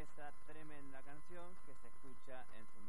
esta tremenda canción que se escucha en su